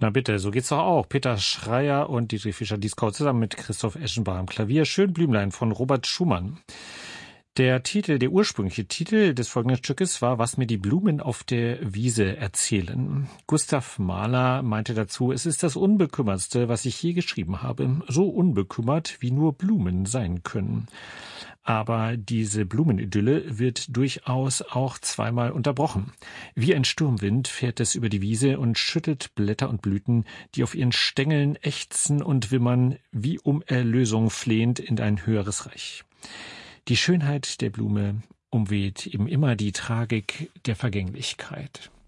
Na bitte, so geht's doch auch. Peter Schreier und Dietrich Fischer-Dieskau zusammen mit Christoph Eschenbach am Klavier. Schön Blümlein von Robert Schumann. Der ursprüngliche Titel des folgenden Stückes war »Was mir die Blumen auf der Wiese erzählen«. Gustav Mahler meinte dazu, es ist das Unbekümmertste, was ich je geschrieben habe. So unbekümmert, wie nur Blumen sein können. Aber diese Blumenidylle wird durchaus auch zweimal unterbrochen. Wie ein Sturmwind fährt es über die Wiese und schüttelt Blätter und Blüten, die auf ihren Stängeln ächzen und wimmern, wie um Erlösung flehend in ein höheres Reich. Die Schönheit der Blume umweht eben immer die Tragik der Vergänglichkeit.